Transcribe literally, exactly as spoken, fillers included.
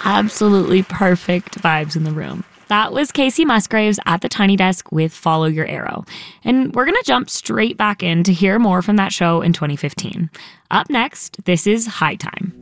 Absolutely perfect vibes in the room. That was Casey Musgraves at the Tiny Desk with Follow Your Arrow. And we're going to jump straight back in to hear more from that show in twenty fifteen. Up next, this is High Time.